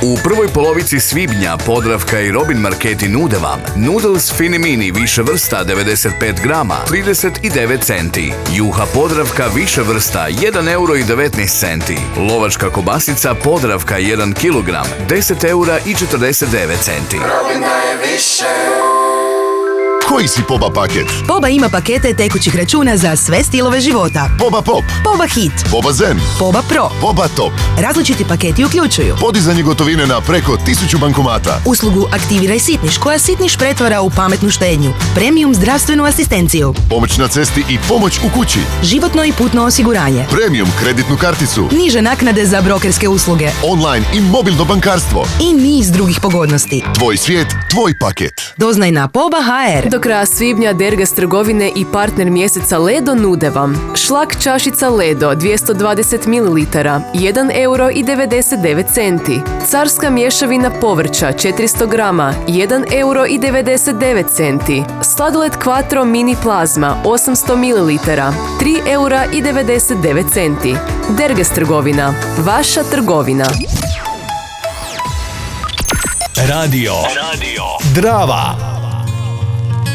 U prvoj polovici svibnja Podravka i Robin marketi nude vam Noodles Fini Mini više vrsta 95 grama 39 centi, juha Podravka više vrsta 1 euro i 19 centi, lovačka kobasica Podravka 1 kilogram 10 eura i 49 centi. Robin daje više. Koji si Poba paket? Poba ima pakete tekućih računa za sve stilove života. Poba Pop, Poba Hit, Poba Zen, Poba Pro. Poba Top. Različiti paketi uključuju Podizanje gotovine na preko 1000 bankomata. uslugu Aktiviraj Sitniš, koja Sitniš pretvara u pametnu štednju, premium zdravstvenu asistenciju, Pomoć na cesti i pomoć u kući. životno i putno osiguranje, Premium kreditnu karticu. niže naknade za brokerske usluge Online i mobilno bankarstvo. i niz drugih pogodnosti. Tvoj svijet, tvoj paket. Doznaj na Poba HR. Do kraja svibnja Dergas trgovine i partner mjeseca Ledo nude vam šlak čašica Ledo 220 ml 1 euro i 99 centi, carska mješavina povrća 400 grama 1 euro i 99 centi, sladoled Quattro mini plazma 800 ml 3 eura i 99 centi. Dergas trgovina, vaša trgovina. Radio Drava.